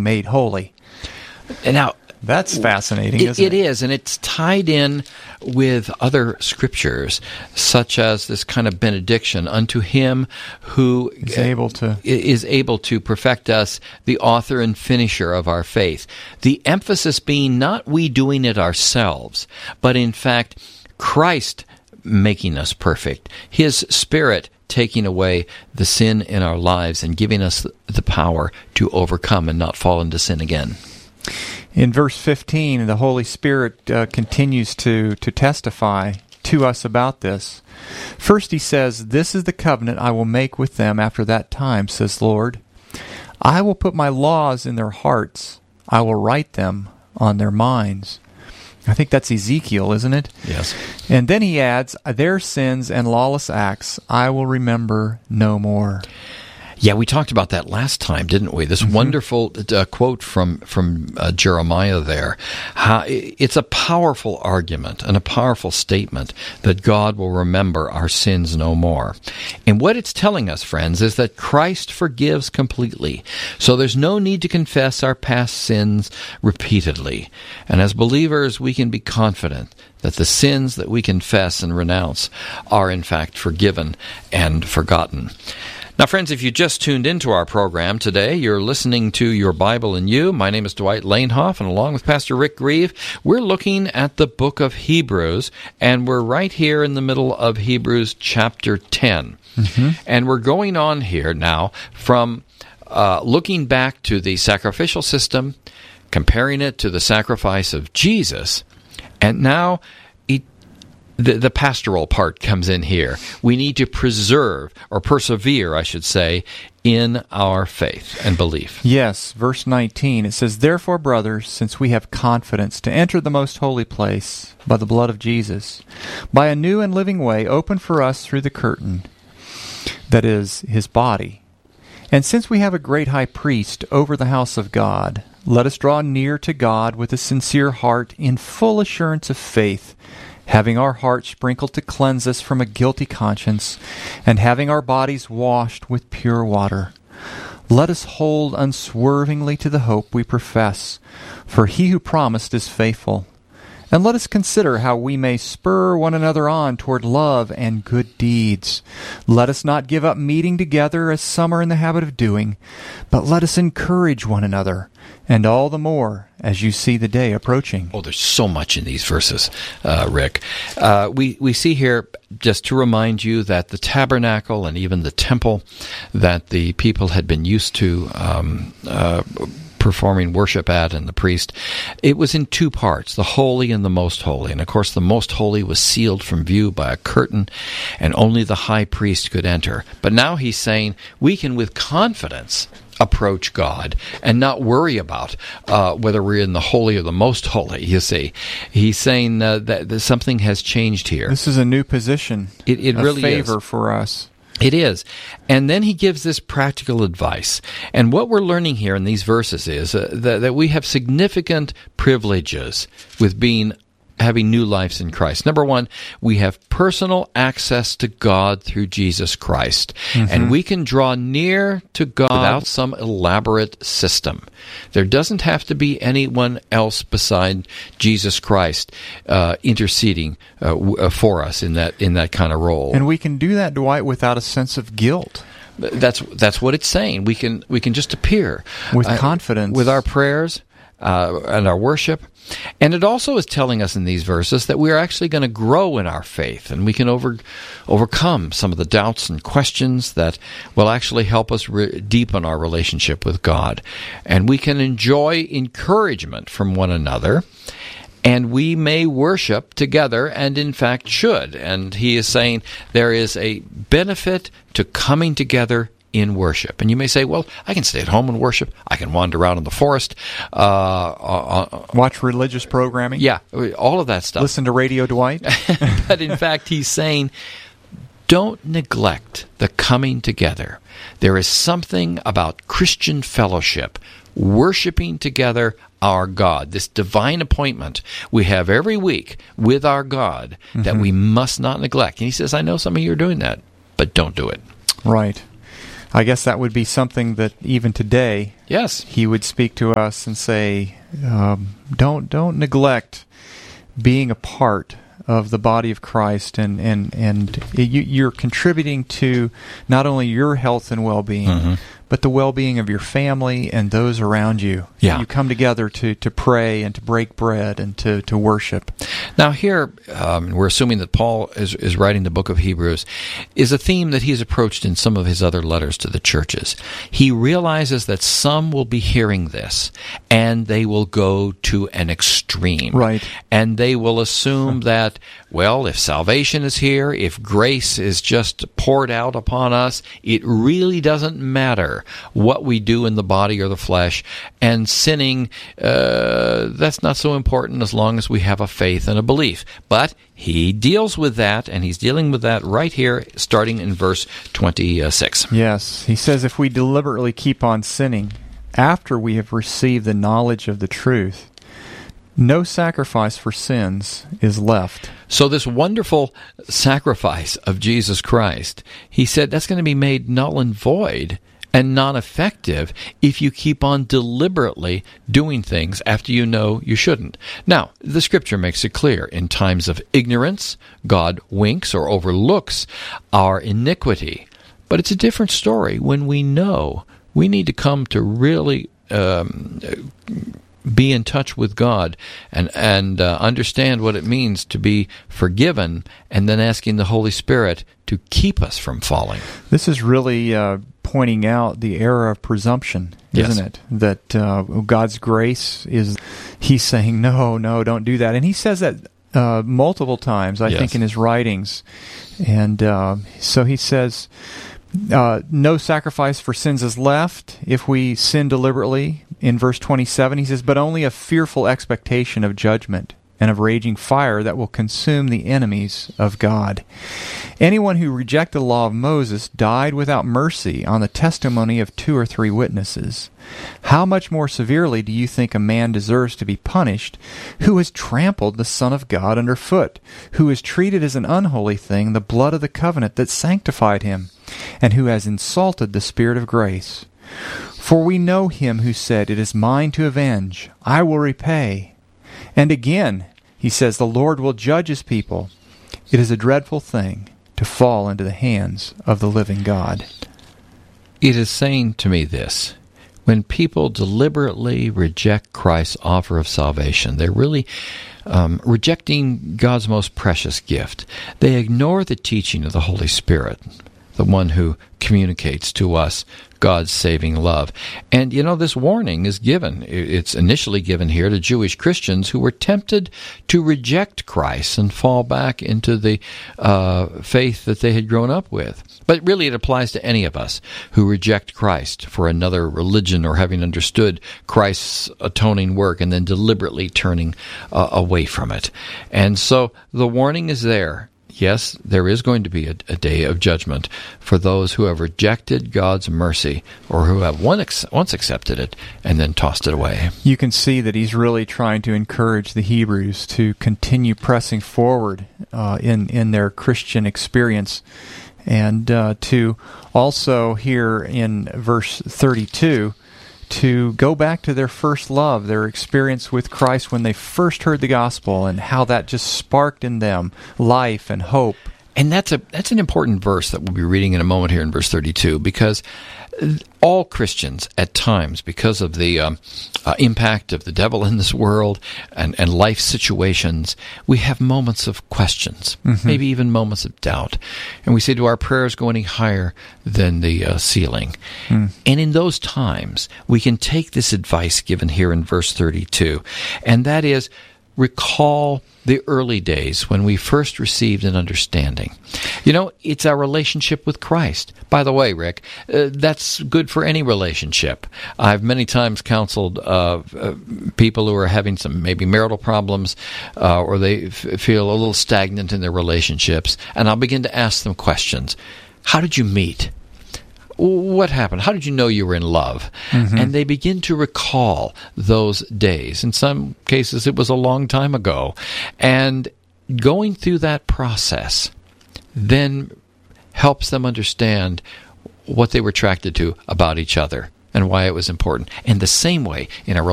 made holy. And now, that's fascinating, isn't it? It is, and it's tied in with other scriptures, such as this kind of benediction, unto him who is able to perfect us, the author and finisher of our faith. The emphasis being not we doing it ourselves, but in fact, Christ making us perfect, His Spirit taking away the sin in our lives and giving us the power to overcome and not fall into sin again. In verse 15, the Holy Spirit continues to testify to us about this. First he says, "This is the covenant I will make with them after that time, says the Lord. I will put my laws in their hearts. I will write them on their minds." I think that's Ezekiel, isn't it? Yes. And then he adds, "Their sins and lawless acts I will remember no more." Yeah, we talked about that last time, didn't we? This wonderful quote from Jeremiah there. It's a powerful argument and a powerful statement that God will remember our sins no more. And what it's telling us, friends, is that Christ forgives completely. So there's no need to confess our past sins repeatedly. And as believers, we can be confident that the sins that we confess and renounce are in fact forgiven and forgotten. Now, friends, if you just tuned into our program today, you're listening to Your Bible and You. My name is Dwight Lanehoff, and along with Pastor Rick Grieve, we're looking at the book of Hebrews, and we're right here in the middle of Hebrews chapter 10. And we're going on here now from looking back to the sacrificial system, comparing it to the sacrifice of Jesus, and now the pastoral part comes in here. We need to preserve, or persevere, I should say, in our faith and belief. Yes, verse 19, it says, "Therefore, brothers, since we have confidence to enter the most holy place by the blood of Jesus, by a new and living way open for us through the curtain, that is, His body. And since we have a great high priest over the house of God, let us draw near to God with a sincere heart in full assurance of faith, having our hearts sprinkled to cleanse us from a guilty conscience, and having our bodies washed with pure water. Let us hold unswervingly to the hope we profess, for He who promised is faithful. And let us consider how we may spur one another on toward love and good deeds. Let us not give up meeting together as some are in the habit of doing, but let us encourage one another, and all the more as you see the day approaching." Oh, there's so much in these verses, Rick. We see here, just to remind you, that the tabernacle and even the temple that the people had been used to performing worship at, and the priest, it was in two parts, the holy and the most holy. And of course the most holy was sealed from view by a curtain, and only the high priest could enter. But now he's saying we can with confidence approach God and not worry about whether we're in the holy or the most holy, you see. He's saying that something has changed here. This is a new position, it really favor is. For us. It is. And then he gives this practical advice. And what we're learning here in these verses is that we have significant privileges with having new lives in Christ. Number one, we have personal access to God through Jesus Christ. And we can draw near to God without some elaborate system. There doesn't have to be anyone else beside Jesus Christ interceding for us in that kind of role. And we can do that, Dwight, without a sense of guilt. That's what it's saying. We can just appear with confidence with our prayers and our worship. And it also is telling us in these verses that we are actually going to grow in our faith, and we can overcome some of the doubts and questions that will actually help us deepen our relationship with God. And we can enjoy encouragement from one another, and we may worship together, and in fact should. And he is saying there is a benefit to coming together in worship. And you may say, well, I can stay at home and worship. I can wander around in the forest. Watch religious programming. Yeah, all of that stuff. Listen to Radio Dwight. But in fact, he's saying, don't neglect the coming together. There is something about Christian fellowship, worshiping together our God, this divine appointment we have every week with our God that we must not neglect. And he says, I know some of you are doing that, but don't do it. Right. I guess that would be something that even today, Yes. he would speak to us and say, don't neglect being a part of the body of Christ, and you're contributing to not only your health and well-being, but the well-being of your family and those around you. Yeah. You come together to pray and to break bread and to worship. Now here, we're assuming that Paul is writing the book of Hebrews, is a theme that he's approached in some of his other letters to the churches. He realizes that some will be hearing this, and they will go to an extreme. Right. And they will assume that, well, if salvation is here, if grace is just poured out upon us, it really doesn't matter what we do in the body or the flesh, and sinning, that's not so important as long as we have a faith and a belief. But he deals with that, and he's dealing with that right here, starting in verse 26. Yes. He says, if we deliberately keep on sinning after we have received the knowledge of the truth, no sacrifice for sins is left. So this wonderful sacrifice of Jesus Christ, he said that's going to be made null and void and non-effective if you keep on deliberately doing things after you know you shouldn't. Now, the Scripture makes it clear, in times of ignorance, God winks or overlooks our iniquity. But it's a different story when we know we need to come to really be in touch with God and understand what it means to be forgiven, and then asking the Holy Spirit to keep us from falling. This is really pointing out the error of presumption, isn't it? That God's grace is, he's saying, no, don't do that. And he says that multiple times, I think, in his writings. And so he says, no sacrifice for sins is left if we sin deliberately. In verse 27, he says, but only a fearful expectation of judgment and of raging fire that will consume the enemies of God. Anyone who rejected the law of Moses died without mercy on the testimony of 2 or 3 witnesses. How much more severely do you think a man deserves to be punished who has trampled the Son of God underfoot, who has treated as an unholy thing the blood of the covenant that sanctified him, and who has insulted the Spirit of grace? For we know him who said, it is mine to avenge, I will repay. And again, he says, the Lord will judge his people. It is a dreadful thing to fall into the hands of the living God. It is saying to me this: when people deliberately reject Christ's offer of salvation, they're really rejecting God's most precious gift. They ignore the teaching of the Holy Spirit, the one who communicates to us God's saving love. And, this warning is given. It's initially given here to Jewish Christians who were tempted to reject Christ and fall back into the faith that they had grown up with. But really it applies to any of us who reject Christ for another religion, or having understood Christ's atoning work and then deliberately turning away from it. And so the warning is there. Yes, there is going to be a day of judgment for those who have rejected God's mercy, or who have once accepted it and then tossed it away. You can see that he's really trying to encourage the Hebrews to continue pressing forward in their Christian experience, and to also here in verse 32, to go back to their first love, their experience with Christ when they first heard the gospel, and how that just sparked in them life and hope. And that's an important verse that we'll be reading in a moment here in verse 32, because all Christians at times, because of the impact of the devil in this world and life situations, we have moments of questions, maybe even moments of doubt. And we say, do our prayers go any higher than the ceiling? And in those times, we can take this advice given here in verse 32, and that is, recall the early days when we first received an understanding. It's our relationship with Christ. By the way, Rick, that's good for any relationship. I've many times counseled people who are having some maybe marital problems, or they feel a little stagnant in their relationships, and I'll begin to ask them questions. How did you meet? What happened? How did you know you were in love? And they begin to recall those days. In some cases, it was a long time ago. And going through that process then helps them understand what they were attracted to about each other and why it was important. And the same way in a